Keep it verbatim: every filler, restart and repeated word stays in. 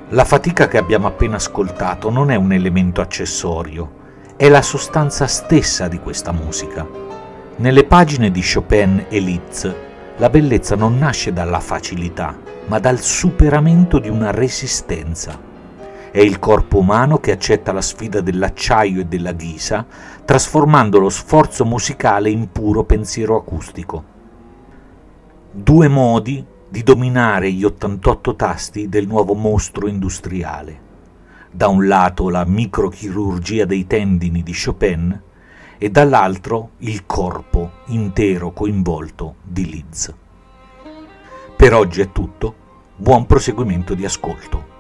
La fatica che abbiamo appena ascoltato non è un elemento accessorio, è la sostanza stessa di questa musica. Nelle pagine di Chopin e Liszt, la bellezza non nasce dalla facilità, ma dal superamento di una resistenza. È il corpo umano che accetta la sfida dell'acciaio e della ghisa, trasformando lo sforzo musicale in puro pensiero acustico. Due modi di dominare gli ottantotto tasti del nuovo mostro industriale. Da un lato la microchirurgia dei tendini di Chopin e dall'altro il corpo intero coinvolto di Liszt. Per oggi è tutto, buon proseguimento di ascolto.